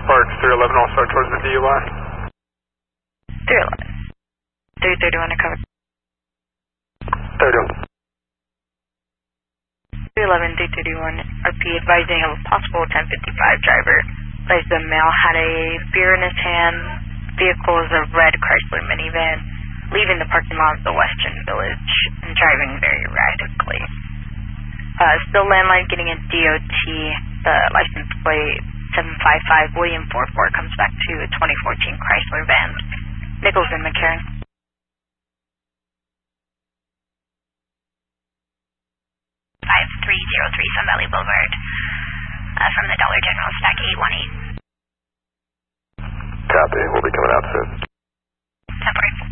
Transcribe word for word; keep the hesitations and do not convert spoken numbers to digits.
Sparks three eleven, I'll start towards the D U I. three eleven. three thirty-one to cover. thirty-one. three eleven, three thirty-one, R P advising of a possible ten fifty-five driver. Advised the male had a beer in his hand. Vehicle is a red Chrysler minivan, leaving the parking lot of the Western Village and driving very erratically. Uh, still landline getting a D O T. The license plate seven five five William forty-four comes back to a twenty fourteen Chrysler van. Nichols and McCarran. five three zero three Sun Valley Boulevard, uh, from the Dollar General, stack eight one eight. Copy, we'll be coming out soon. ten forty-four.